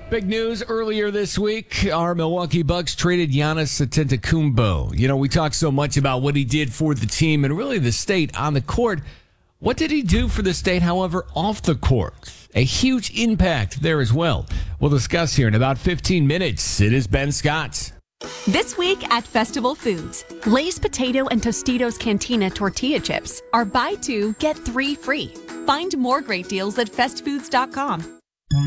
Big news earlier this week. Our Milwaukee Bucks traded Giannis Antetokounmpo. You know, we talked so much about what he did for the team and really the state on the court. What did he do for the state, however, off the court? A huge impact there as well. We'll discuss here in about 15 minutes. It is Ben Scott. This week at Festival Foods, Lay's Potato and Tostitos Cantina tortilla chips are buy two, get three free. Find more great deals at festfoods.com.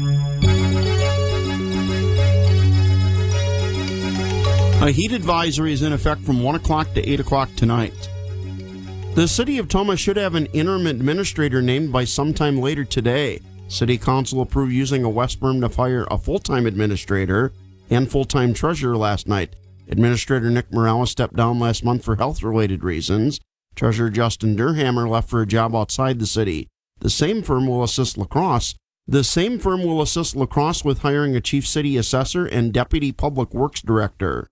A heat advisory is in effect from 1 o'clock to 8 o'clock tonight. The city of Tomah should have an interim administrator named by sometime later today. City Council approved using a West Berm to hire a full-time administrator and full-time treasurer last night. Administrator Nick Morales stepped down last month for health-related reasons. Treasurer Justin Durhammer left for a job outside the city. The same firm will assist La Crosse with hiring a chief city assessor and deputy public works director.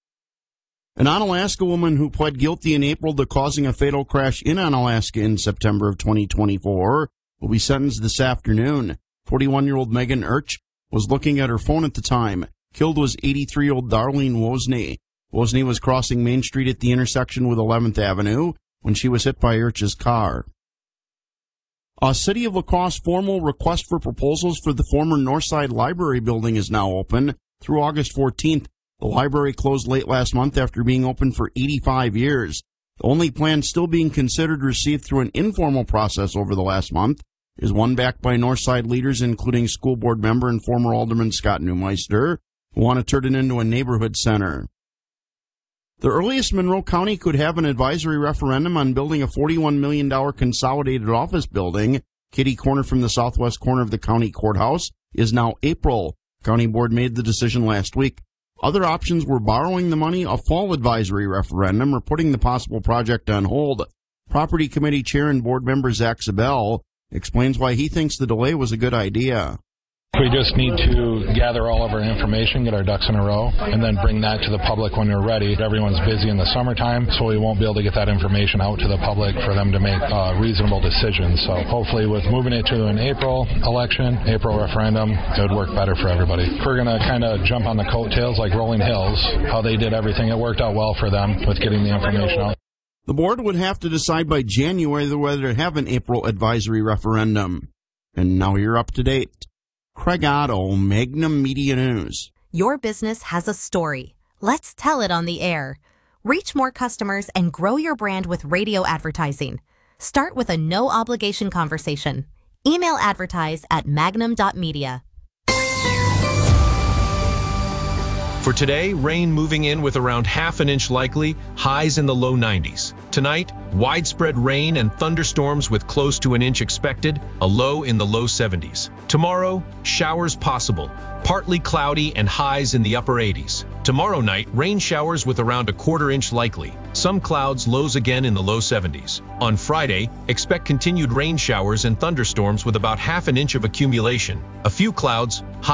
An Onalaska woman who pled guilty in April to causing a fatal crash in Onalaska in September of 2024 will be sentenced this afternoon. 41-year-old Megan Urch was looking at her phone at the time. Killed was 83-year-old Darlene Wozni. Wozni was crossing Main Street at the intersection with 11th Avenue when she was hit by Urch's car. A City of La Crosse formal request for proposals for the former Northside Library building is now open through August 14th. The library closed late last month after being open for 85 years. The only plan still being considered received through an informal process over the last month is one backed by Northside leaders, including school board member and former Alderman Scott Neumeister, who want to turn it into a neighborhood center. The earliest Monroe County could have an advisory referendum on building a $41 million consolidated office building, kitty corner from the southwest corner of the county courthouse, is now April. County board made the decision last week. Other options were borrowing the money, a fall advisory referendum, or putting the possible project on hold. Property Committee Chair and Board Member Zach Zabel explains why he thinks the delay was a good idea. We just need to gather all of our information, get our ducks in a row, and then bring that to the public when we're ready. Everyone's busy in the summertime, so we won't be able to get that information out to the public for them to make reasonable decisions. So hopefully with moving it to an April election, April referendum, it would work better for everybody. We're going to kind of jump on the coattails like Rolling Hills, how they did everything. It worked out well for them with getting the information out. The board would have to decide by January whether to have an April advisory referendum. And now you're up to date. Craig Otto, Magnum Media News. Your business has a story. Let's tell it on the air. Reach more customers and grow your brand with radio advertising. Start with a no-obligation conversation. Email advertise@magnum.media. For today, rain moving in with around half an inch likely, highs in the low 90s. Tonight, widespread rain and thunderstorms with close to an inch expected, a low in the low 70s. Tomorrow, showers possible, partly cloudy and highs in the upper 80s. Tomorrow night, rain showers with around a quarter inch likely. Some clouds, lows again in the low 70s. On Friday, expect continued rain showers and thunderstorms with about half an inch of accumulation. A few clouds, high